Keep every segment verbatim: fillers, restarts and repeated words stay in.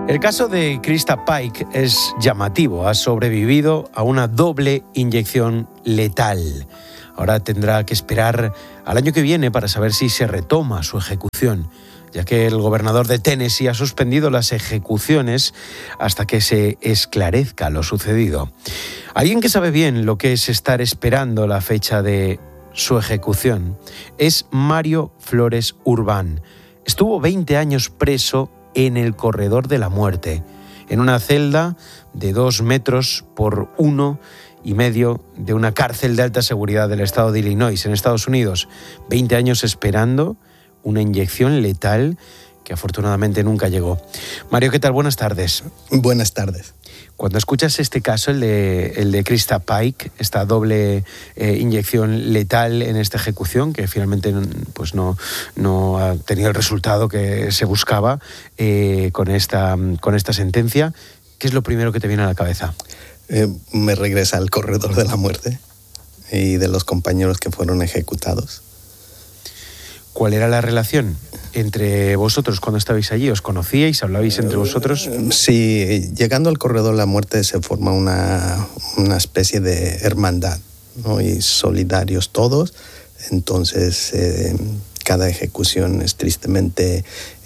El caso de Krista Paik es llamativo. Ha sobrevivido a una doble inyección letal. Ahora tendrá que esperar al año que viene para saber si se retoma su ejecución, ya que el gobernador de Tennessee ha suspendido las ejecuciones hasta que se esclarezca lo sucedido. Alguien que sabe bien lo que es estar esperando la fecha de su ejecución es Mario Flores Urbán. Estuvo veinte años preso en el corredor de la muerte, en una celda de dos metros por uno y medio de una cárcel de alta seguridad del estado de Illinois, en Estados Unidos. veinte años esperando una inyección letal que afortunadamente nunca llegó. Mario, ¿qué tal? Buenas tardes. Buenas tardes. Cuando escuchas este caso, el de, el de Krista Paik, esta doble eh, inyección letal en esta ejecución, que finalmente pues no, no ha tenido el resultado que se buscaba eh, con, esta, con esta sentencia, ¿qué es lo primero que te viene a la cabeza? Eh, me regresa al corredor de la muerte y de los compañeros que fueron ejecutados. ¿Cuál era la relación entre vosotros cuando estabais allí? ¿Os conocíais? ¿Hablabais entre vosotros? Sí, llegando al corredor de la muerte se forma una, una especie de hermandad, ¿no? Y solidarios todos. Entonces, eh, cada ejecución es tristemente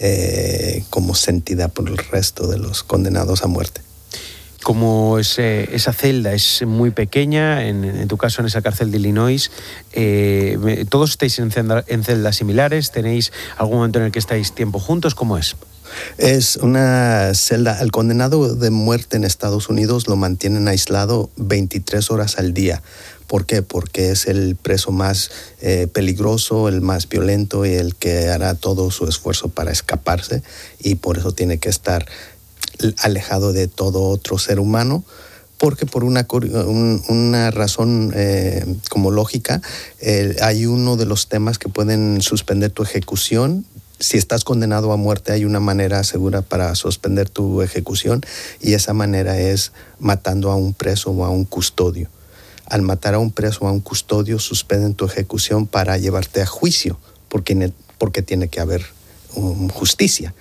eh, como sentida por el resto de los condenados a muerte. Como ese, esa celda es muy pequeña, en, en tu caso en esa cárcel de Illinois, eh, ¿todos estáis en, celda, en celdas similares? ¿Tenéis algún momento en el que estáis tiempo juntos? ¿Cómo es? Es una celda. Al condenado de muerte en Estados Unidos lo mantienen aislado veintitrés horas al día. ¿Por qué? Porque es el preso más eh, peligroso, el más violento y el que hará todo su esfuerzo para escaparse, y por eso tiene que estar alejado de todo otro ser humano, porque por una, un, una razón eh, como lógica, eh, hay uno de los temas que pueden suspender tu ejecución. Si estás condenado a muerte, hay una manera segura para suspender tu ejecución, y esa manera es matando a un preso o a un custodio. Al matar a un preso o a un custodio, suspenden tu ejecución para llevarte a juicio, porque, porque tiene que haber um, justicia.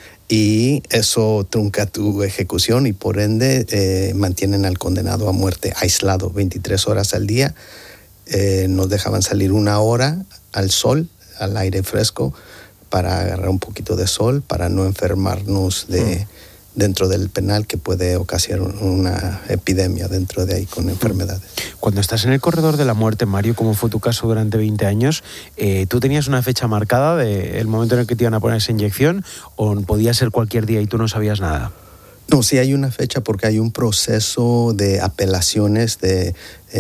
Y eso trunca tu ejecución y por ende eh, mantienen al condenado a muerte aislado veintitrés horas al día. Eh, nos dejaban salir una hora al sol, al aire fresco, para agarrar un poquito de sol, para no enfermarnos de, mm. dentro del penal, que puede ocasionar una epidemia dentro de ahí con enfermedades. Cuando estás en el corredor de la muerte, Mario, como fue tu caso durante veinte años, eh, ¿tú tenías una fecha marcada del momento en el que te iban a poner esa inyección, o podía ser cualquier día y tú no sabías nada? No, sí hay una fecha, porque hay un proceso de apelaciones, de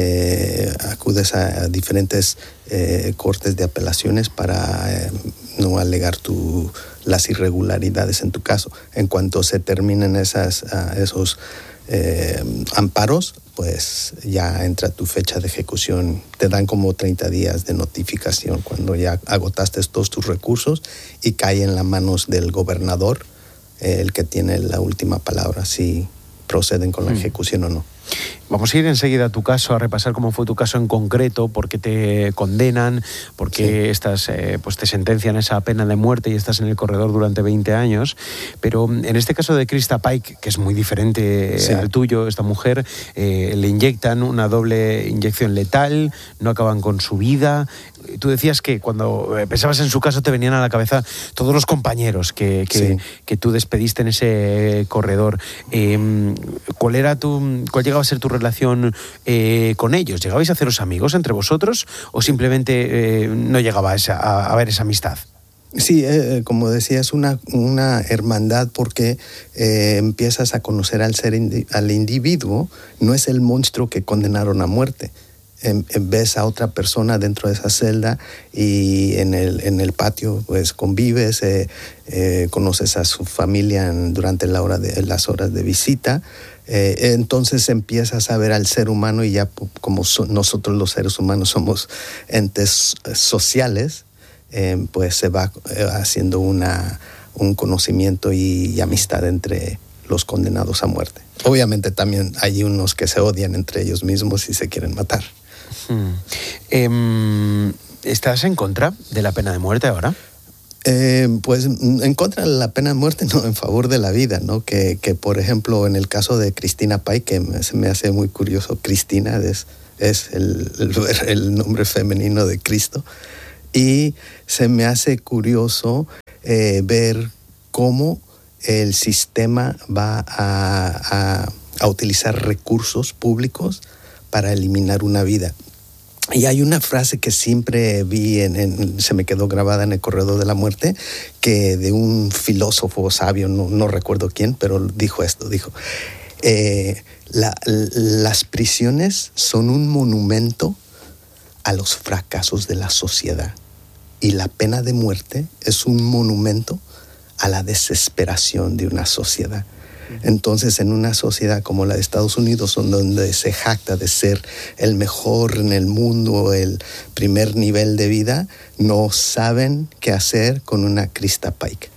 eh, acudes a diferentes eh, cortes de apelaciones para eh, no alegar tu, las irregularidades en tu caso. En cuanto se terminen esas, uh, esos eh, amparos, pues ya entra tu fecha de ejecución. Te dan como treinta días de notificación cuando ya agotaste todos tus recursos, y cae en las manos del gobernador, el que tiene la última palabra, si proceden con la ejecución o no. Vamos a ir enseguida a tu caso, a repasar cómo fue tu caso en concreto, por qué te condenan, por qué sí. estás, eh, pues te sentencian esa pena de muerte y estás en el corredor durante veinte años. Pero en este caso de Krista Paik, que es muy diferente sí. al tuyo, esta mujer, eh, le inyectan una doble inyección letal, no acaban con su vida. Tú decías que cuando pensabas en su caso te venían a la cabeza todos los compañeros que, que, sí. que tú despediste en ese corredor. Eh, ¿Cuál era tu, cuál llegaba a ser tu relación eh, con ellos? ¿Llegabais a haceros amigos entre vosotros o simplemente eh, no llegaba a, esa, a, a haber esa amistad? Sí, eh, como decía, es una, una hermandad, porque eh, empiezas a conocer al, ser indi- al individuo. No es el monstruo que condenaron a muerte. En, en ves a otra persona dentro de esa celda, y en el, en el patio pues convives, eh, eh, conoces a su familia en, durante la hora de, las horas de visita. Eh, entonces empiezas a ver al ser humano, y ya como so, nosotros los seres humanos somos entes sociales, eh, pues se va haciendo una, un conocimiento y, y amistad entre los condenados a muerte. Obviamente también hay unos que se odian entre ellos mismos y se quieren matar. Hmm. Eh, ¿Estás en contra de la pena de muerte ahora? Eh, pues en contra de la pena de muerte, no, en favor de la vida, ¿no? Que, que por ejemplo, en el caso de Cristina Pike, que me, se me hace muy curioso, Cristina es, es el, el, el nombre femenino de Cristo, y se me hace curioso eh, ver cómo el sistema va a, a, a utilizar recursos públicos para eliminar una vida. Y hay una frase que siempre vi, en, en, se me quedó grabada en el Corredor de la Muerte, que de un filósofo sabio, no, no recuerdo quién, pero dijo esto, dijo, eh, la, las prisiones son un monumento a los fracasos de la sociedad y la pena de muerte es un monumento a la desesperación de una sociedad. Entonces, en una sociedad como la de Estados Unidos, donde se jacta de ser el mejor en el mundo, el primer nivel de vida, no saben qué hacer con una Krista Pike.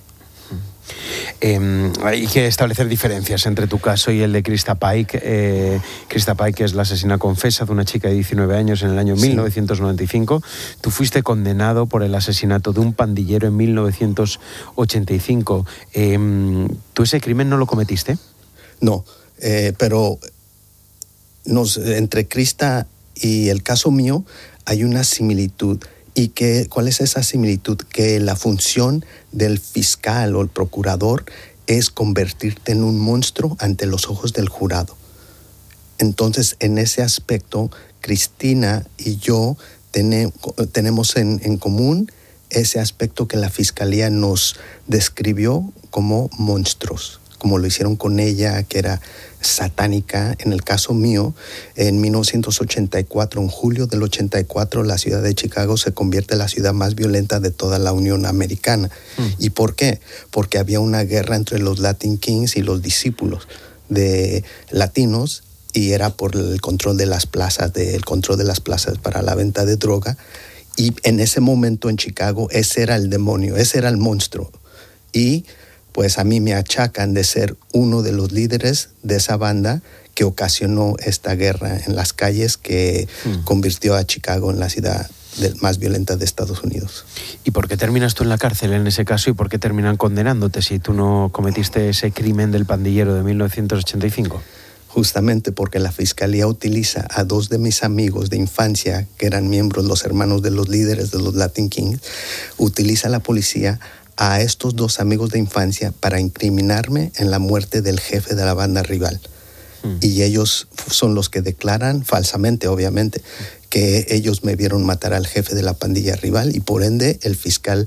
Eh, hay que establecer diferencias entre tu caso y el de Krista Pike. Eh, Krista Pike es la asesina confesa de una chica de diecinueve años en el año sí. mil novecientos noventa y cinco. Tú fuiste condenado por el asesinato de un pandillero en mil novecientos ochenta y cinco. Eh, ¿Tú ese crimen no lo cometiste? No, eh, pero nos, entre Krista y el caso mío hay una similitud. ¿Y que, cuál es esa similitud? Que la función del fiscal o el procurador es convertirte en un monstruo ante los ojos del jurado. Entonces, en ese aspecto, Cristina y yo tene, tenemos en, en común ese aspecto que la fiscalía nos describió como monstruos, como lo hicieron con ella, que era satánica. En el caso mío, en mil novecientos ochenta y cuatro, en julio del ochenta y cuatro, la ciudad de Chicago se convierte en la ciudad más violenta de toda la Unión Americana. Mm. ¿Y por qué? Porque había una guerra entre los Latin Kings y los discípulos de latinos, y era por el control de las plazas, de, el control de las plazas para la venta de droga. Y en ese momento en Chicago, ese era el demonio, ese era el monstruo. Y pues a mí me achacan de ser uno de los líderes de esa banda que ocasionó esta guerra en las calles que mm. convirtió a Chicago en la ciudad de, más violenta de Estados Unidos. ¿Y por qué terminas tú en la cárcel en ese caso y por qué terminan condenándote si tú no cometiste ese crimen del pandillero de mil novecientos ochenta y cinco? Justamente porque la fiscalía utiliza a dos de mis amigos de infancia, que eran miembros, los hermanos de los líderes de los Latin Kings, utiliza la policía a estos dos amigos de infancia para incriminarme en la muerte del jefe de la banda rival. Mm. Y ellos son los que declaran, falsamente obviamente, que ellos me vieron matar al jefe de la pandilla rival y por ende el fiscal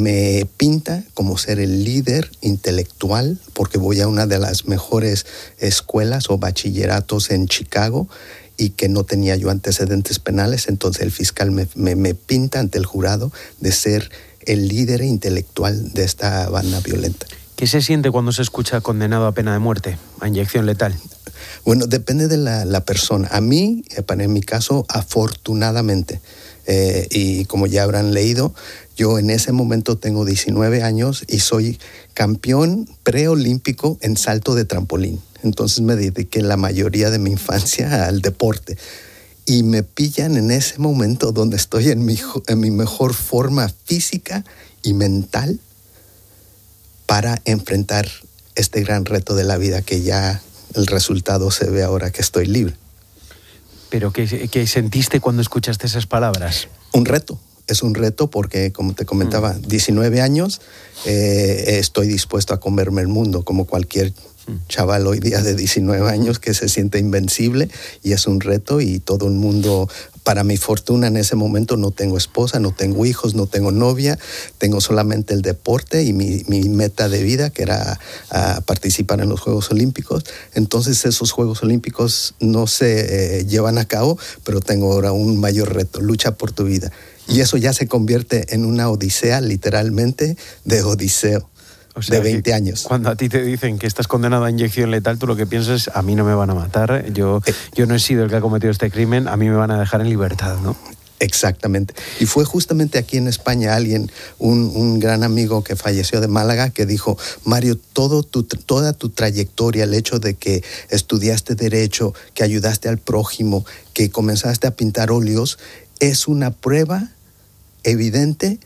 me pinta como ser el líder intelectual porque voy a una de las mejores escuelas o bachilleratos en Chicago y que no tenía yo antecedentes penales. Entonces el fiscal me, me, me pinta ante el jurado de ser el líder intelectual de esta banda violenta. ¿Qué se siente cuando se escucha condenado a pena de muerte, a inyección letal? Bueno, depende de la, la persona. A mí, en mi caso, afortunadamente, eh, y como ya habrán leído, yo en ese momento tengo diecinueve años y soy campeón preolímpico en salto de trampolín. Entonces me dediqué la mayoría de mi infancia al deporte. Y me pillan en ese momento donde estoy en mi, en mi mejor forma física y mental para enfrentar este gran reto de la vida que ya el resultado se ve ahora que estoy libre. ¿Pero qué, qué sentiste cuando escuchaste esas palabras? Un reto. Es un reto porque, como te comentaba, mm. diecinueve años, eh, estoy dispuesto a comerme el mundo como cualquier chaval hoy día de diecinueve años que se siente invencible, y es un reto y todo el mundo, para mi fortuna en ese momento no tengo esposa, no tengo hijos, no tengo novia, tengo solamente el deporte y mi, mi meta de vida que era uh, participar en los Juegos Olímpicos. Entonces esos Juegos Olímpicos no se eh, llevan a cabo, pero tengo ahora un mayor reto, lucha por tu vida. Y eso ya se convierte en una odisea, literalmente, de Odiseo. O sea, de veinte años. Cuando a ti te dicen que estás condenado a inyección letal, tú lo que piensas es, a mí no me van a matar, yo, eh, yo no he sido el que ha cometido este crimen, a mí me van a dejar en libertad, ¿no? Exactamente. Y fue justamente aquí en España alguien, un, un gran amigo que falleció de Málaga, que dijo, Mario, todo tu, toda tu trayectoria, el hecho de que estudiaste Derecho, que ayudaste al prójimo, que comenzaste a pintar óleos, es una prueba evidente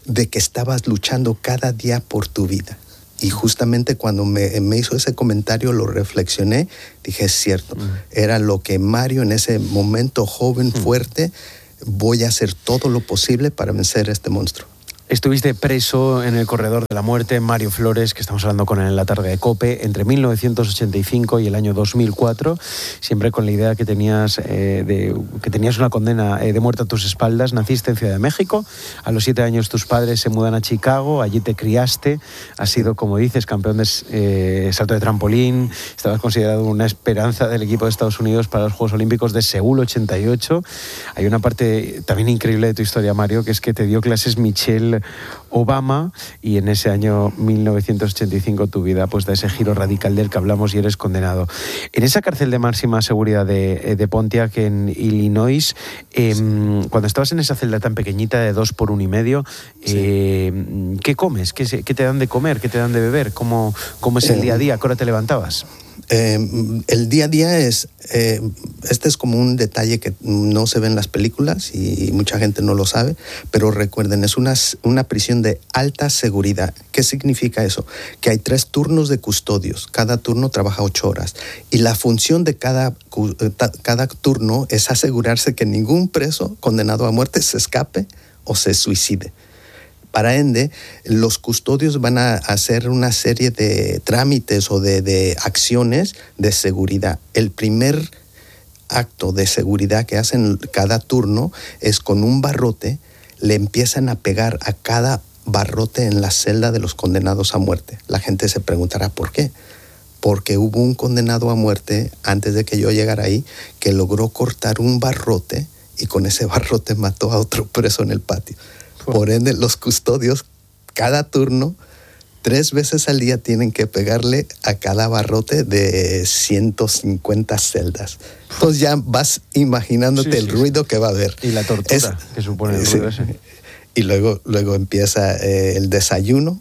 de que estabas luchando cada día por tu vida. Y justamente cuando me, me hizo ese comentario lo reflexioné, dije, es cierto, mm. era lo que Mario en ese momento joven, mm. fuerte, voy a hacer todo lo posible para vencer a este monstruo. Estuviste preso en el corredor de la muerte, Mario Flores, que estamos hablando con él en la tarde de COPE, entre mil novecientos ochenta y cinco y el año dos mil cuatro, siempre con la idea que tenías, eh, de, que tenías una condena eh, de muerte a tus espaldas. Naciste en Ciudad de México, a los siete años tus padres se mudan a Chicago, allí te criaste, has sido, como dices, campeón de eh, salto de trampolín, estabas considerado una esperanza del equipo de Estados Unidos para los Juegos Olímpicos de Seúl ochenta y ocho. Hay una parte también increíble de tu historia, Mario, que es que te dio clases Michelle Obama, y en ese año mil novecientos ochenta y cinco tu vida pues da ese giro radical del que hablamos y eres condenado. En esa cárcel de máxima seguridad de, de Pontiac, en Illinois, eh, sí. cuando estabas en esa celda tan pequeñita de dos por uno y medio, eh, sí. ¿qué comes? ¿Qué, ¿Qué te dan de comer? ¿Qué te dan de beber? ¿Cómo, cómo es el eh, día a día? ¿A qué hora te levantabas? Eh, el día a día es, eh, este es como un detalle que no se ve en las películas y mucha gente no lo sabe, pero recuerden, es una, una prisión de alta seguridad. ¿Qué significa eso? Que hay tres turnos de custodios, cada turno trabaja ocho horas y la función de cada, cada turno es asegurarse que ningún preso condenado a muerte se escape o se suicide. Para ende, los custodios van a hacer una serie de trámites o de, de acciones de seguridad. El primer acto de seguridad que hacen cada turno es con un barrote, le empiezan a pegar a cada barrote en la celda de los condenados a muerte. La gente se preguntará ¿por qué? Porque hubo un condenado a muerte antes de que yo llegara ahí que logró cortar un barrote y con ese barrote mató a otro preso en el patio. Por ende, los custodios, cada turno, tres veces al día tienen que pegarle a cada barrote de ciento cincuenta celdas. Entonces ya vas imaginándote sí, el sí, ruido sí. que va a haber. Y la tortura es, que supone el ruido sí. ese. Y luego, luego empieza eh, el desayuno.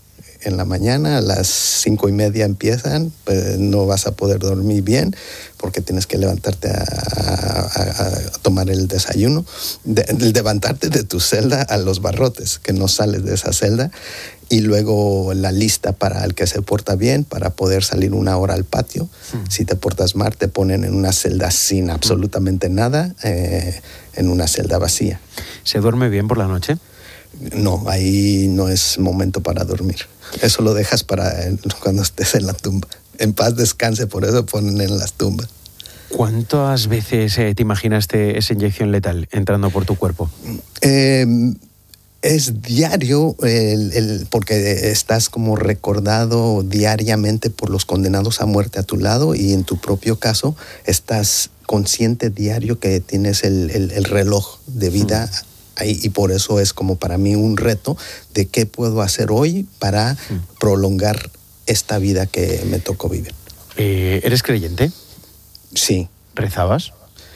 En la mañana, a las cinco y media empiezan, pues no vas a poder dormir bien porque tienes que levantarte a, a, a tomar el desayuno, de, de levantarte de tu celda a los barrotes, que no sales de esa celda, y luego la lista para el que se porta bien, para poder salir una hora al patio. Sí. Si te portas mal, te ponen en una celda sin absolutamente nada, eh, en una celda vacía. ¿Se duerme bien por la noche? No, ahí no es momento para dormir. Eso lo dejas para cuando estés en la tumba. En paz descanse, por eso ponen en las tumbas. ¿Cuántas veces eh, te imaginaste esa inyección letal entrando por tu cuerpo? Eh, es diario, el, el, porque estás como recordado diariamente por los condenados a muerte a tu lado y en tu propio caso estás consciente diario que tienes el, el, el reloj de vida mm. ahí, y por eso es como para mí un reto de qué puedo hacer hoy para mm. prolongar esta vida que me tocó vivir. Eh, ¿Eres creyente? Sí. ¿Rezabas?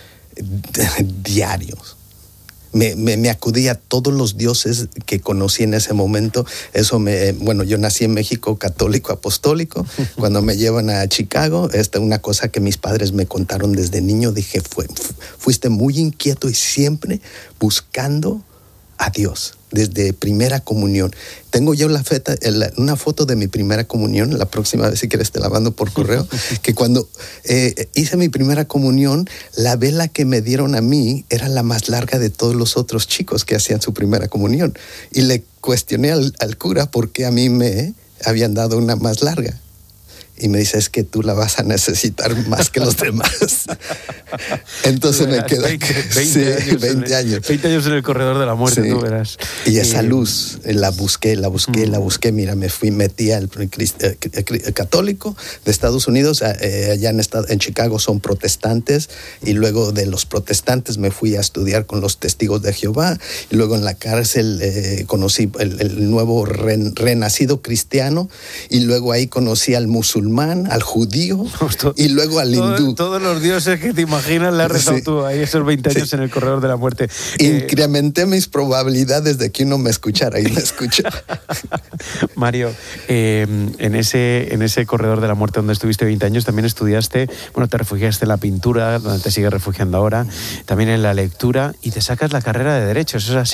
Diarios. Me, me, me acudí a todos los dioses que conocí en ese momento. Eso me, bueno, yo nací en México católico apostólico. Cuando me llevan a Chicago, esta es una cosa que mis padres me contaron desde niño. Dije, Fu, fuiste muy inquieto y siempre buscando a Dios desde primera comunión. Tengo yo la feta, una foto de mi primera comunión, la próxima vez si quieres te la mando por correo, que cuando eh, hice mi primera comunión, la vela que me dieron a mí era la más larga de todos los otros chicos que hacían su primera comunión. Y le cuestioné al, al cura por qué a mí me habían dado una más larga. Y me dice, es que tú la vas a necesitar más que los demás. Entonces me quedé veinte, veinte, sí, años veinte años. veinte años en el corredor de la muerte, sí. Tú verás. Y esa eh, luz, la busqué, la busqué, mm. la busqué. Mira, me fui, metí al católico de Estados Unidos. Eh, allá en, en Chicago son protestantes. Y luego de los protestantes me fui a estudiar con los testigos de Jehová. Y luego en la cárcel eh, conocí el, el nuevo re, renacido cristiano. Y luego ahí conocí al musulmán, al judío y luego al hindú. Todo, todos los dioses que te imaginas le has rezado sí. tú ahí esos veinte años sí. en el corredor de la muerte. Incrementé eh, mis probabilidades de que uno me escuchara y me escuchó. Mario, eh, en, ese, en ese corredor de la muerte donde estuviste veinte años también estudiaste, bueno, te refugiaste en la pintura, donde te sigues refugiando ahora, también en la lectura y te sacas la carrera de Derecho, ¿eso es así?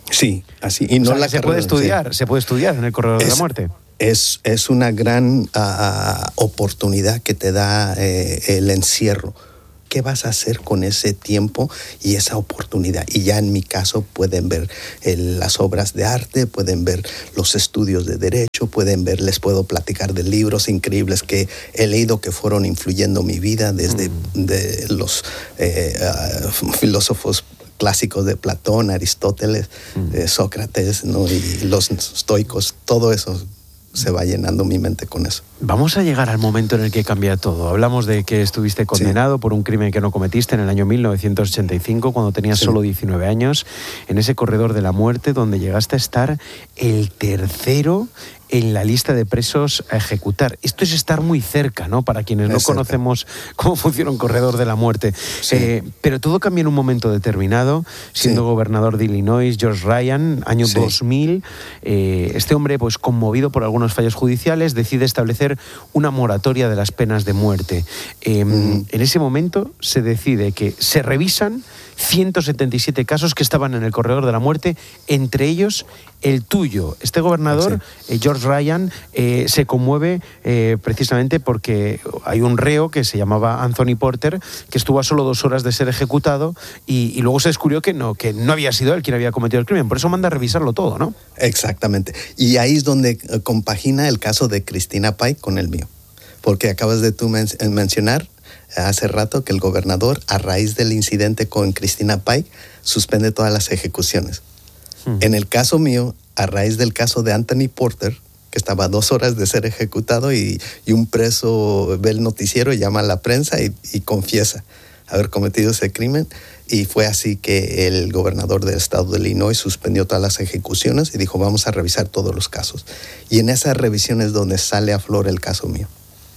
Sí, así. Y no o sea, la se carrera, puede estudiar, sí. se puede estudiar en el corredor es, de la muerte. Es, es una gran uh, oportunidad que te da eh, el encierro. ¿Qué vas a hacer con ese tiempo y esa oportunidad? Y ya en mi caso pueden ver el, las obras de arte, pueden ver los estudios de derecho, pueden ver, les puedo platicar de libros increíbles que he leído que fueron influyendo mi vida desde mm. de los eh, uh, filósofos clásicos de Platón, Aristóteles, mm. eh, Sócrates, ¿no? Y los estoicos, todo eso se va llenando mi mente con eso. Vamos a llegar al momento en el que cambia todo. Hablamos de que estuviste condenado sí. por un crimen que no cometiste en el año mil novecientos ochenta y cinco, cuando tenías sí. solo diecinueve años, en ese corredor de la muerte donde llegaste a estar el tercero en la lista de presos a ejecutar. Esto es estar muy cerca, ¿no? Para quienes no conocemos cómo funciona un corredor de la muerte. Sí. Eh, pero todo cambia en un momento determinado, siendo sí. gobernador de Illinois, George Ryan, año sí. dos mil. Eh, este hombre, pues conmovido por algunos fallos judiciales, decide establecer una moratoria de las penas de muerte. Eh, mm. En ese momento se decide que se revisan ciento setenta y siete casos que estaban en el corredor de la muerte, entre ellos el tuyo. Este gobernador, sí. eh, George Ryan, eh, se conmueve eh, precisamente porque hay un reo que se llamaba Anthony Porter, que estuvo a solo dos horas de ser ejecutado y, y luego se descubrió que no, que no había sido él quien había cometido el crimen. Por eso manda a revisarlo todo, ¿no? Exactamente. Y ahí es donde compagina el caso de Christina Pike con el mío. Porque acabas de tú men- mencionar hace rato que el gobernador, a raíz del incidente con Christina Pike, suspende todas las ejecuciones. Hmm. En el caso mío, a raíz del caso de Anthony Porter, que estaba a dos horas de ser ejecutado y, y un preso ve el noticiero y llama a la prensa y, y confiesa haber cometido ese crimen. Y fue así que el gobernador del estado de Illinois suspendió todas las ejecuciones y dijo, vamos a revisar todos los casos. Y en esa revisión es donde sale a flor el caso mío.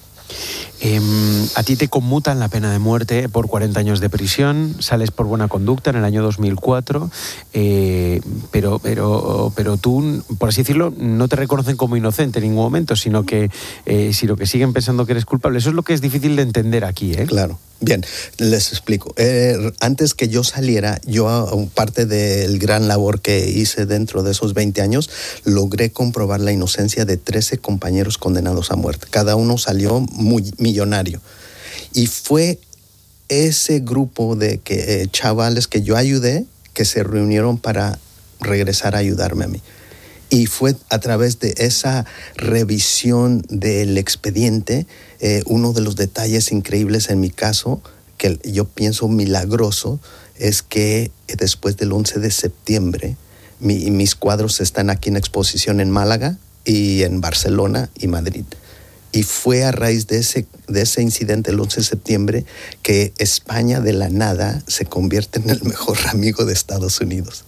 Eh, a ti te conmutan la pena de muerte por cuarenta años de prisión, sales por buena conducta en el año dos mil cuatro, eh, pero, pero, pero tú, por así decirlo, no te reconocen como inocente en ningún momento, sino que, eh, sino que siguen pensando que eres culpable. Eso es lo que es difícil de entender aquí, ¿eh? Claro. Bien, les explico. Eh, antes que yo saliera, yo, parte del gran labor que hice dentro de esos veinte años, logré comprobar la inocencia de trece compañeros condenados a muerte. Cada uno salió muy millonario. Y fue ese grupo de que, eh, chavales que yo ayudé que se reunieron para regresar a ayudarme a mí. Y fue a través de esa revisión del expediente, eh, uno de los detalles increíbles en mi caso, que yo pienso milagroso, es que después del once de septiembre, mi, mis cuadros están aquí en exposición en Málaga y en Barcelona y Madrid. Y fue a raíz de ese, de ese incidente, el once de septiembre, que España de la nada se convierte en el mejor amigo de Estados Unidos.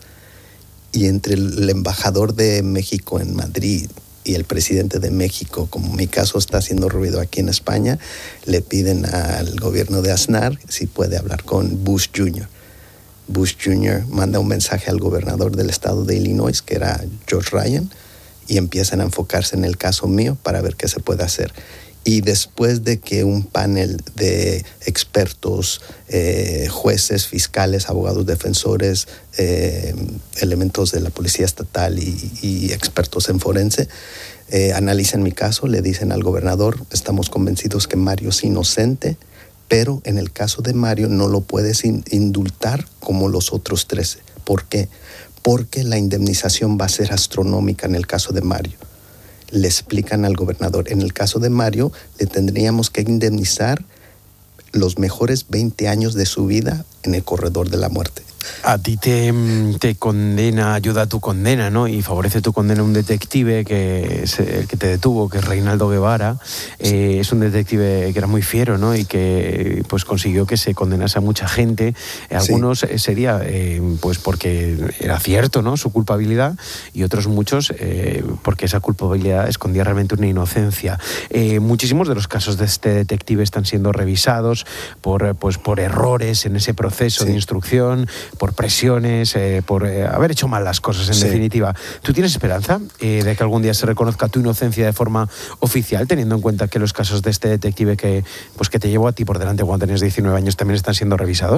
Y entre el embajador de México en Madrid y el presidente de México, como mi caso está haciendo ruido aquí en España, le piden al gobierno de Aznar si puede hablar con Bush junior Bush junior manda un mensaje al gobernador del estado de Illinois, que era George Ryan, y empiezan a enfocarse en el caso mío para ver qué se puede hacer. Y después de que un panel de expertos, eh, jueces, fiscales, abogados defensores, eh, elementos de la policía estatal y, y expertos en forense, eh, analizan mi caso, le dicen al gobernador, estamos convencidos que Mario es inocente, pero en el caso de Mario no lo puedes indultar como los otros trece. ¿Por qué? Porque la indemnización va a ser astronómica en el caso de Mario. Le explican al gobernador, en el caso de Mario, le tendríamos que indemnizar los mejores veinte años de su vida en el corredor de la muerte. A ti te, te condena, ayuda a tu condena, ¿no? Y favorece tu condena un detective que es el que te detuvo, que es Reinaldo Guevara. Eh, es un detective que era muy fiero, ¿no? Y que pues consiguió que se condenase a mucha gente. Algunos sí. sería eh, pues porque era cierto, ¿no? Su culpabilidad, y otros muchos eh, porque esa culpabilidad escondía realmente una inocencia. Eh, muchísimos de los casos de este detective están siendo revisados por, pues, por errores en ese proceso sí. de instrucción, por presiones, eh, por eh, haber hecho mal las cosas, en sí. definitiva. ¿Tú tienes esperanza eh, de que algún día se reconozca tu inocencia de forma oficial, teniendo en cuenta que los casos de este detective que, pues, que te llevó a ti por delante cuando tenías diecinueve años también están siendo revisados?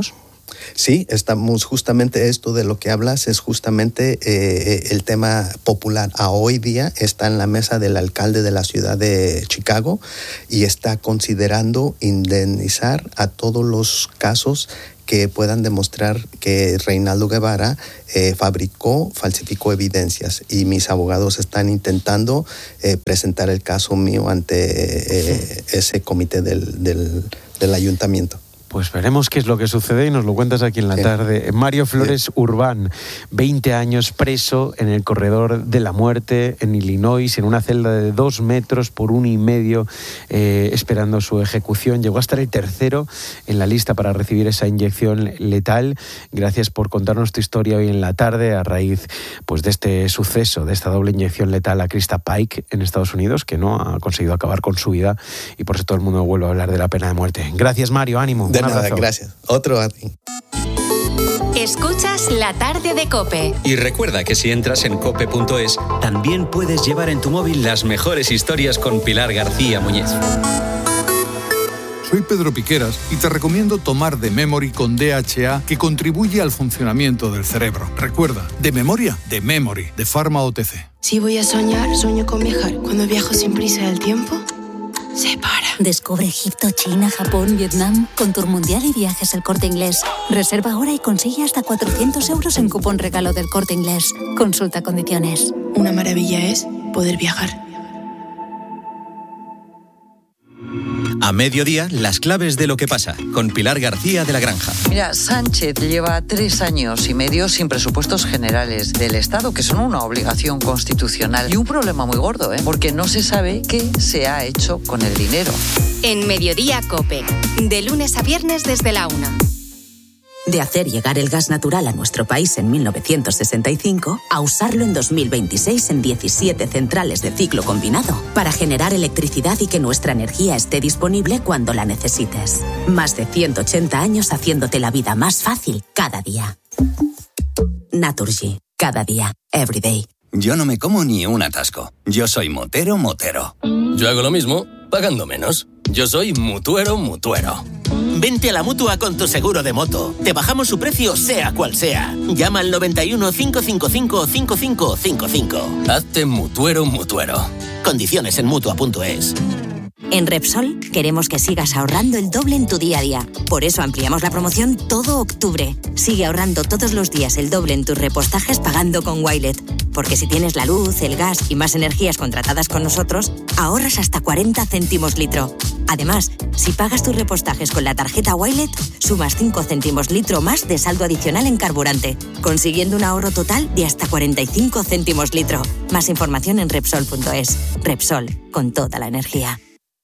Sí, estamos justamente, esto de lo que hablas es justamente eh, el tema popular. A hoy día está en la mesa del alcalde de la ciudad de Chicago y está considerando indemnizar a todos los casos que puedan demostrar que Reinaldo Guevara eh, fabricó, falsificó evidencias, y mis abogados están intentando eh, presentar el caso mío ante eh, ese comité del, del, del ayuntamiento. Pues veremos qué es lo que sucede y nos lo cuentas aquí en la sí. tarde. Mario Flores sí. Urbán, veinte años preso en el corredor de la muerte en Illinois, en una celda de dos metros por uno y medio, eh, esperando su ejecución. Llegó a estar el tercero en la lista para recibir esa inyección letal. Gracias por contarnos tu historia hoy en la tarde a raíz pues, de este suceso, de esta doble inyección letal a Krista Pike en Estados Unidos, que no ha conseguido acabar con su vida y por eso todo el mundo vuelve a hablar de la pena de muerte. Gracias, Mario. Ánimo. De nada, gracias. Otro a ti. Escuchas La Tarde de COPE. Y recuerda que si entras en cope punto es, también puedes llevar en tu móvil las mejores historias con Pilar García Muñiz. Soy Pedro Piqueras y te recomiendo tomar The Memory con D H A, que contribuye al funcionamiento del cerebro. Recuerda, de memoria, The Memory, de Pharma O T C. Si voy a soñar, sueño con viajar. Cuando viajo sin prisa del tiempo se para. Descubre Egipto, China, Japón, Vietnam con Tour Mundial y Viajes El Corte Inglés. Reserva ahora y consigue hasta cuatrocientos euros en cupón regalo del Corte Inglés. Consulta condiciones. Una maravilla es poder viajar. A mediodía, las claves de lo que pasa, con Pilar García de la Granja. Mira, Sánchez lleva tres años y medio sin presupuestos generales del Estado, que son una obligación constitucional. Y un problema muy gordo, ¿eh? Porque no se sabe qué se ha hecho con el dinero. En Mediodía COPE, de lunes a viernes desde la una. De hacer llegar el gas natural a nuestro país en mil novecientos sesenta y cinco a usarlo en dos mil veintiséis en diecisiete centrales de ciclo combinado para generar electricidad y que nuestra energía esté disponible cuando la necesites. Más de ciento ochenta años haciéndote la vida más fácil cada día. Naturgy. Cada día. Every day. Yo no me como ni un atasco. Yo soy motero, motero. Yo hago lo mismo, pagando menos. Yo soy mutuero, mutuero. Vente a la Mutua con tu seguro de moto. Te bajamos su precio sea cual sea. Llama al noventa y uno, cinco cinco cinco, cinco cinco cinco cinco. Hazte mutuero, mutuero. Condiciones en Mutua punto es. En Repsol queremos que sigas ahorrando el doble en tu día a día. Por eso ampliamos la promoción todo octubre. Sigue ahorrando todos los días el doble en tus repostajes pagando con Wilet. Porque si tienes la luz, el gas y más energías contratadas con nosotros, ahorras hasta cuarenta céntimos litro. Además, si pagas tus repostajes con la tarjeta Wilet, sumas cinco céntimos litro más de saldo adicional en carburante, consiguiendo un ahorro total de hasta cuarenta y cinco céntimos litro. Más información en Repsol punto es. Repsol, con toda la energía.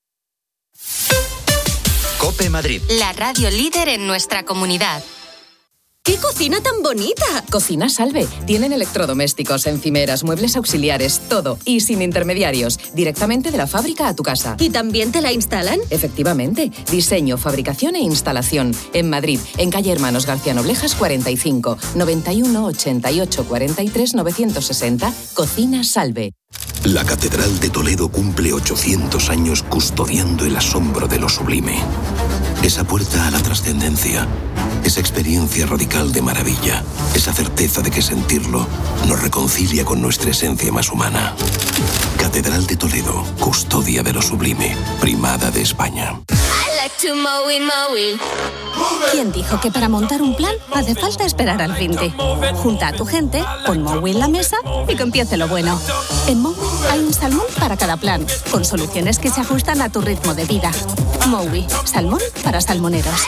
COPE Madrid. La radio líder en nuestra comunidad. ¡Qué cocina tan bonita! Cocina Salve. Tienen electrodomésticos, encimeras, muebles auxiliares, todo. Y sin intermediarios. Directamente de la fábrica a tu casa. ¿Y también te la instalan? Efectivamente. Diseño, fabricación e instalación. En Madrid, en calle Hermanos García Noblejas cuarenta y cinco, noventa y uno, ochenta y ocho, cuarenta y tres, novecientos sesenta. Cocina Salve. La Catedral de Toledo cumple ochocientos años custodiando el asombro de lo sublime. Esa puerta a la trascendencia, esa experiencia radical de maravilla, esa certeza de que sentirlo nos reconcilia con nuestra esencia más humana. Catedral de Toledo, custodia de lo sublime, primada de España. ¿Quién dijo que para montar un plan hace falta esperar al veinte? Junta a tu gente, pon Mowi en la mesa y que empiece lo bueno. En Mowi hay un salmón para cada plan, con soluciones que se ajustan a tu ritmo de vida. Mowi, salmón para salmoneros.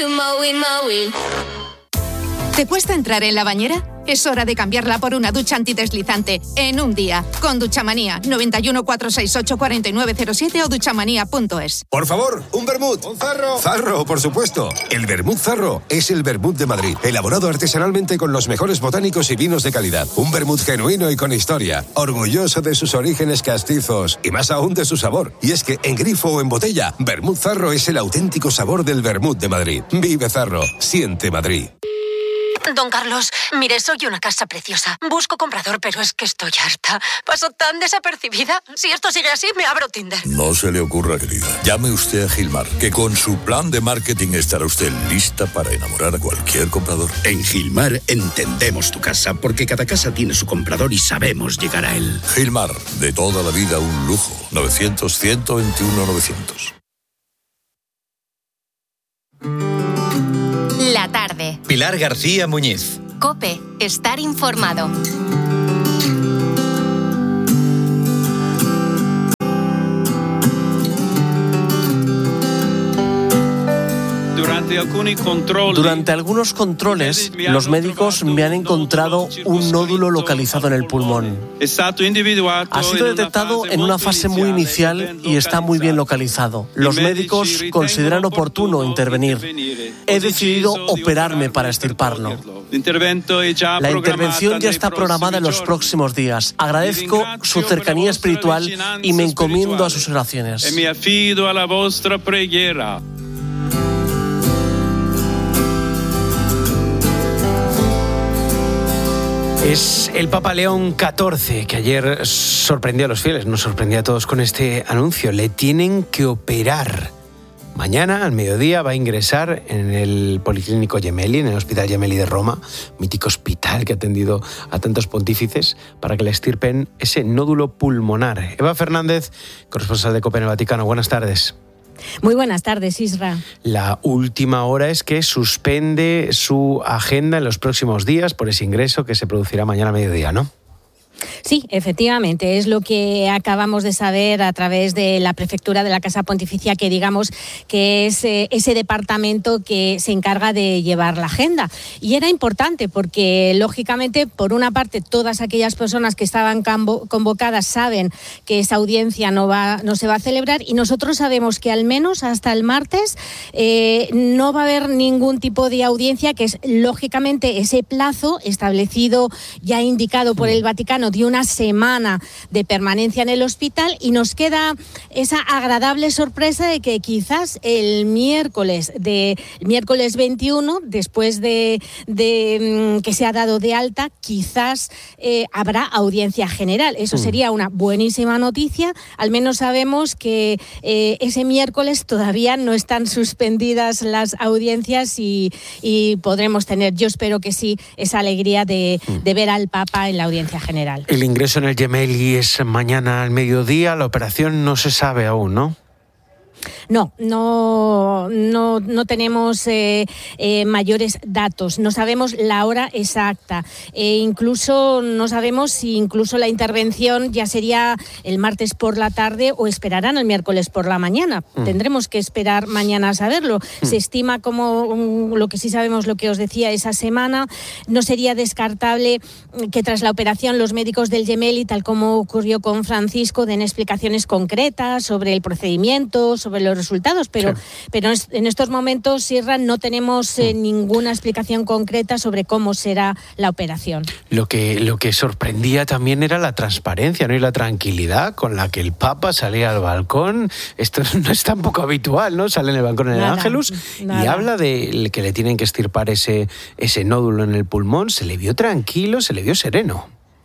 ¿Te cuesta entrar en la bañera? Es hora de cambiarla por una ducha antideslizante en un día. Con Duchamanía, noventa y uno, cuatrocientos sesenta y ocho, cuarenta y nueve cero siete o duchamanía punto es. Por favor, un vermut. Un zarro. Zarro, por supuesto. El vermut Zarro es el vermut de Madrid, elaborado artesanalmente con los mejores botánicos y vinos de calidad. Un vermut genuino y con historia, orgulloso de sus orígenes castizos y más aún de su sabor. Y es que en grifo o en botella, vermut Zarro es el auténtico sabor del vermut de Madrid. Vive Zarro, siente Madrid. Don Carlos, mire, soy una casa preciosa. Busco comprador, pero es que estoy harta. Paso tan desapercibida. Si esto sigue así, me abro Tinder. No se le ocurra, querida. Llame usted a Gilmar, que con su plan de marketing estará usted lista para enamorar a cualquier comprador. En Gilmar entendemos tu casa, porque cada casa tiene su comprador y sabemos llegar a él. Gilmar, de toda la vida un lujo. novecientos, ciento veintiuno, novecientos. La tarde. Pilar García Muñiz. COPE. Estar informado. Durante algunos controles, los médicos me han encontrado un nódulo localizado en el pulmón. Ha sido detectado en una fase muy inicial y está muy bien localizado. Los médicos consideran oportuno intervenir. He decidido operarme para extirparlo. La intervención ya está programada en los próximos días. Agradezco su cercanía espiritual y me encomiendo a sus oraciones. Es el Papa León catorce, que ayer sorprendió a los fieles, nos sorprendió a todos con este anuncio. Le tienen que operar. Mañana, al mediodía, va a ingresar en el Policlínico Gemelli, en el Hospital Gemelli de Roma, mítico hospital que ha atendido a tantos pontífices, para que le extirpen ese nódulo pulmonar. Eva Fernández, corresponsal de COPE en el Vaticano. Buenas tardes. Muy buenas tardes, Isra. La última hora es que suspende su agenda en los próximos días por ese ingreso que se producirá mañana a mediodía, ¿no? Sí, efectivamente, es lo que acabamos de saber a través de la prefectura de la Casa Pontificia, que digamos que es eh, ese departamento que se encarga de llevar la agenda. Y era importante porque, lógicamente, por una parte, todas aquellas personas que estaban convocadas saben que esa audiencia no va, no se va a celebrar, y nosotros sabemos que al menos hasta el martes eh, no va a haber ningún tipo de audiencia, que es, lógicamente, ese plazo establecido, ya indicado por el Vaticano, de una semana de permanencia en el hospital, y nos queda esa agradable sorpresa de que quizás el miércoles de miércoles veintiuno, después de, de que se ha dado de alta, quizás eh, habrá audiencia general. Eso sería una buenísima noticia. Al menos sabemos que eh, ese miércoles todavía no están suspendidas las audiencias y, y podremos tener, yo espero que sí, esa alegría de, de ver al Papa en la audiencia general. El ingreso en el Gemelli es mañana al mediodía. La operación no se sabe aún, ¿no? No, no, no, no tenemos eh, eh, mayores datos. No sabemos la hora exacta. E incluso no sabemos si incluso la intervención ya sería el martes por la tarde o esperarán el miércoles por la mañana. Mm. Tendremos que esperar mañana a saberlo. Mm. Se estima, como um, lo que sí sabemos, lo que os decía, esa semana. No sería descartable que tras la operación los médicos del Gemelli, tal como ocurrió con Francisco, den explicaciones concretas sobre el procedimiento, sobre los resultados, pero, sí. pero en estos momentos, Sierra, no tenemos eh, ninguna explicación concreta sobre cómo será la operación. Lo que, lo que sorprendía también era la transparencia, ¿no? Y la tranquilidad con la que el Papa salía al balcón. Esto no es tan poco habitual, ¿no? Sale en el balcón en el Ángelus y habla de que le tienen que extirpar ese, ese nódulo en el pulmón. Se le vio tranquilo, se le vio sereno.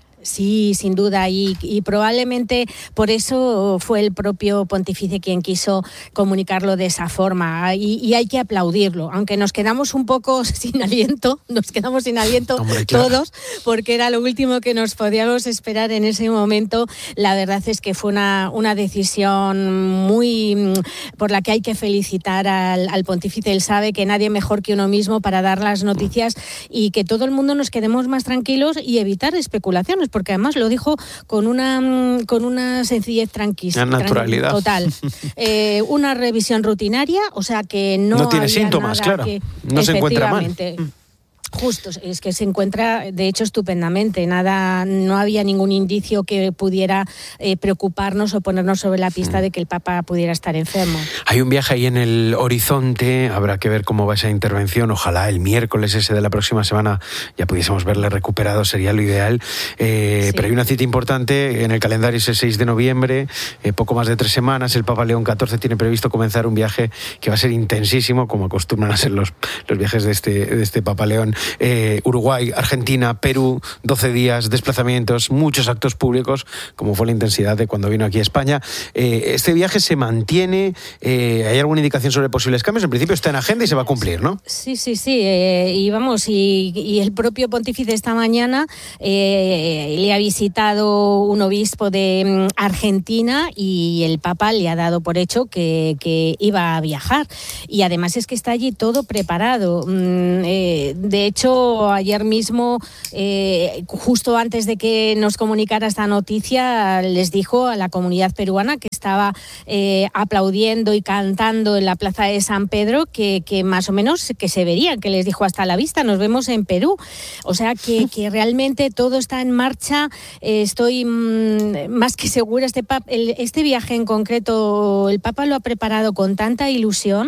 Sí, sin duda, y, y probablemente por eso fue el propio pontífice quien quiso comunicarlo de esa forma, y, y hay que aplaudirlo, aunque nos quedamos un poco sin aliento, nos quedamos sin aliento Hombre, claro. todos, porque era lo último que nos podíamos esperar en ese momento. La verdad es que fue una, una decisión muy por la que hay que felicitar al, al pontífice. Él sabe que nadie mejor que uno mismo para dar las noticias y que todo el mundo nos quedemos más tranquilos y evitar especulaciones, porque además lo dijo con una con una sencillez tranquila, naturalidad total. Eh, una revisión rutinaria, o sea que no, no tiene síntomas, claro, que, no se encuentra mal. Justo, es que se encuentra de hecho estupendamente, nada, no había ningún indicio que pudiera eh, preocuparnos o ponernos sobre la pista mm. de que el Papa pudiera estar enfermo. Hay un viaje ahí en el horizonte, habrá que ver cómo va esa intervención, ojalá el miércoles ese de la próxima semana ya pudiésemos verle recuperado, sería lo ideal, eh, sí. Pero hay una cita importante en el calendario, es el seis de noviembre, eh, poco más de tres semanas, el Papa León catorce tiene previsto comenzar un viaje que va a ser intensísimo, como acostumbran a ser los, los viajes de este, de este Papa León. eh, Uruguay, Argentina, Perú, doce días, desplazamientos, muchos actos públicos, como fue la intensidad de cuando vino aquí a España. Eh, este viaje se mantiene, eh, ¿hay alguna indicación sobre posibles cambios? En principio está en agenda y se va a cumplir, ¿no? Sí, sí, sí, eh, y vamos, y, y el propio pontífice esta mañana eh, le ha visitado un obispo de um, Argentina y el Papa le ha dado por hecho que, que iba a viajar. Y además es que está allí todo preparado. Mm, eh, de hecho, ayer mismo, eh, justo antes de que nos comunicara esta noticia, les dijo a la comunidad peruana que estaba eh, aplaudiendo y cantando en la plaza de San Pedro que, que más o menos que se verían, que les dijo hasta la vista, nos vemos en Perú. O sea que, que realmente todo está en marcha. Eh, estoy mmm, más que segura, este, pap, el, este viaje en concreto, el Papa lo ha preparado con tanta ilusión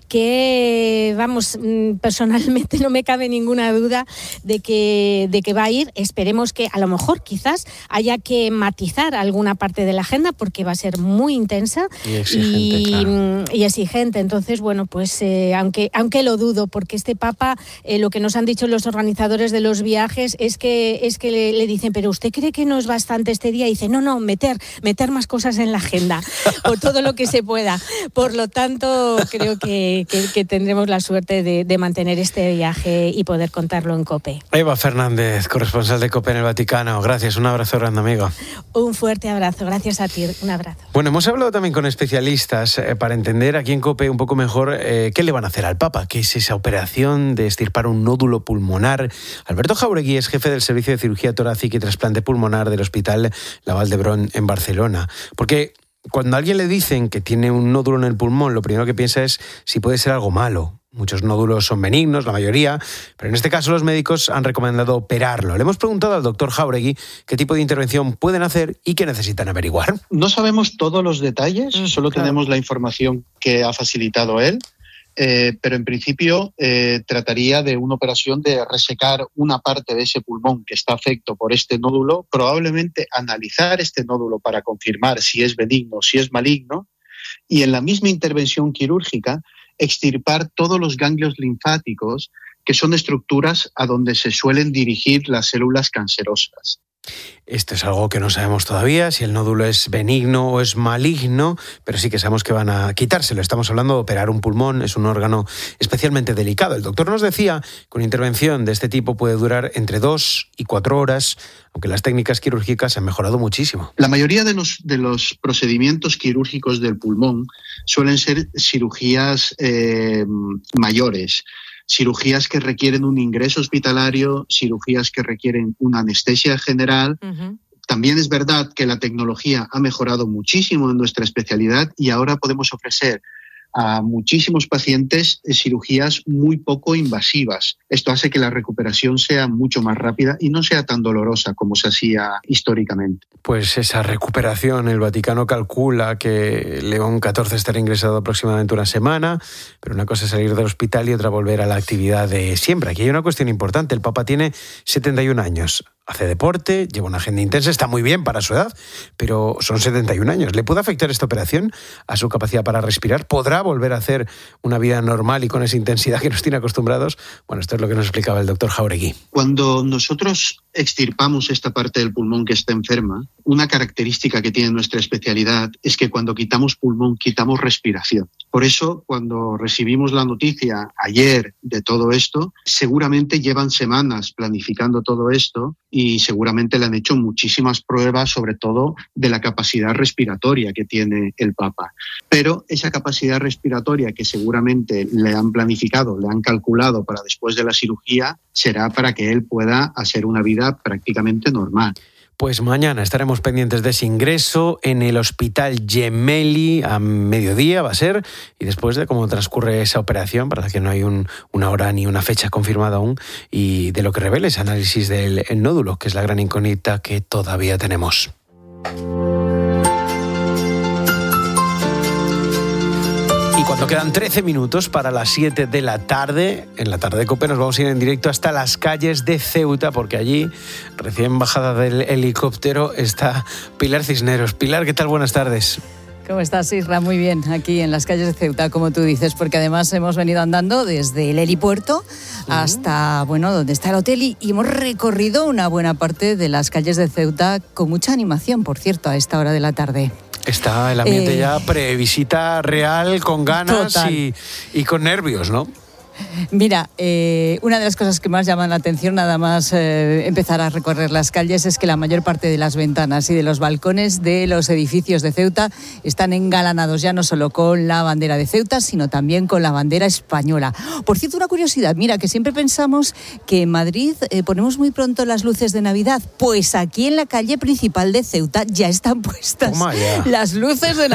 que, vamos, personalmente no me cabe ninguna duda de que, de que va a ir. Esperemos que a lo mejor quizás haya que matizar alguna parte de la agenda porque va a ser muy intensa y exigente, y, claro. y exigente. Entonces, bueno, pues eh, aunque, aunque lo dudo, porque este Papa, eh, lo que nos han dicho los organizadores de los viajes es que, es que le, le dicen, pero ¿usted cree que no es bastante este día? Y dice, no, no, meter, meter más cosas en la agenda, o todo lo que se pueda. Por lo tanto, creo que, que, que tendremos la suerte de, de mantener este viaje y poder contarlo en COPE. Eva Fernández, corresponsal de COPE en el Vaticano. Gracias, un abrazo grande, amigo. Un fuerte abrazo, gracias a ti, un abrazo. Bueno, hemos hablado también con especialistas eh, para entender aquí en COPE un poco mejor eh, qué le van a hacer al Papa, qué es esa operación de extirpar un nódulo pulmonar. Alberto Jauregui es jefe del Servicio de Cirugía Torácica y Trasplante Pulmonar del Hospital La Vall d'Hebron en Barcelona. Porque cuando a alguien le dicen que tiene un nódulo en el pulmón, lo primero que piensa es si puede ser algo malo. Muchos nódulos son benignos, la mayoría, pero en este caso los médicos han recomendado operarlo. Le hemos preguntado al doctor Jauregui qué tipo de intervención pueden hacer y qué necesitan averiguar. No sabemos todos los detalles, mm, solo claro. tenemos la información que ha facilitado él, eh, pero en principio eh, trataría de una operación de resecar una parte de ese pulmón que está afecto por este nódulo, probablemente analizar este nódulo para confirmar si es benigno o si es maligno, y en la misma intervención quirúrgica extirpar todos los ganglios linfáticos, que son estructuras a donde se suelen dirigir las células cancerosas. Esto es algo que no sabemos todavía, si el nódulo es benigno o es maligno, pero sí que sabemos que van a quitárselo. Estamos hablando de operar un pulmón, es un órgano especialmente delicado. El doctor nos decía que una intervención de este tipo puede durar entre dos y cuatro horas, aunque las técnicas quirúrgicas han mejorado muchísimo. La mayoría de los, de los procedimientos quirúrgicos del pulmón suelen ser cirugías eh, mayores, cirugías que requieren un ingreso hospitalario, cirugías que requieren una anestesia general. Uh-huh. También es verdad que la tecnología ha mejorado muchísimo en nuestra especialidad y ahora podemos ofrecer a muchísimos pacientes cirugías muy poco invasivas. Esto hace que la recuperación sea mucho más rápida y no sea tan dolorosa como se hacía históricamente. Pues esa recuperación, el Vaticano calcula que León catorce estará ingresado aproximadamente una semana, pero una cosa es salir del hospital y otra volver a la actividad de siempre. Aquí hay una cuestión importante, el Papa tiene setenta y un años. Hace deporte, lleva una agenda intensa, está muy bien para su edad, pero son setenta y un años. ¿Le puede afectar esta operación a su capacidad para respirar? ¿Podrá volver a hacer una vida normal y con esa intensidad que nos tiene acostumbrados? Bueno, esto es lo que nos explicaba el doctor Jauregui. Cuando nosotros extirpamos esta parte del pulmón que está enferma, una característica que tiene nuestra especialidad es que cuando quitamos pulmón, quitamos respiración. Por eso, cuando recibimos la noticia ayer de todo esto, seguramente llevan semanas planificando todo esto y seguramente le han hecho muchísimas pruebas, sobre todo de la capacidad respiratoria que tiene el Papa. Pero esa capacidad respiratoria que seguramente le han planificado, le han calculado para después de la cirugía, será para que él pueda hacer una vida prácticamente normal. Pues mañana estaremos pendientes de ese ingreso en el Hospital Gemelli a mediodía va a ser, y después de cómo transcurre esa operación, para que no hay un, una hora ni una fecha confirmada aún, y de lo que revela ese análisis del nódulo, que es la gran incógnita que todavía tenemos. Cuando quedan trece minutos para las siete de la tarde, en la tarde de COPE nos vamos a ir en directo hasta las calles de Ceuta, porque allí, recién bajada del helicóptero, está Pilar Cisneros. Pilar, ¿qué tal? Buenas tardes. ¿Cómo estás, Isra? Muy bien, aquí en las calles de Ceuta, como tú dices, porque además hemos venido andando desde el helipuerto uh-huh. hasta, bueno, donde está el hotel y, y hemos recorrido una buena parte de las calles de Ceuta con mucha animación, por cierto, a esta hora de la tarde. Está el ambiente Eh, ya previsita real, con ganas y, y con nervios, ¿no? Mira, eh, una de las cosas que más llaman la atención nada más eh, empezar a recorrer las calles es que la mayor parte de las ventanas y de los balcones de los edificios de Ceuta están engalanados ya no solo con la bandera de Ceuta, sino también con la bandera española. Por cierto, una curiosidad, mira, que siempre pensamos que en Madrid eh, ponemos muy pronto las luces de Navidad, pues aquí en la calle principal de Ceuta ya están puestas Toma ya. las luces de Navidad.